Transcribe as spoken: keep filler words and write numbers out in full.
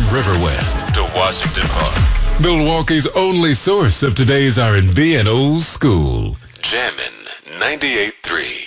River West to Washington Park. Milwaukee's only source of today's R and B and old school. Jammin' ninety-eight point three.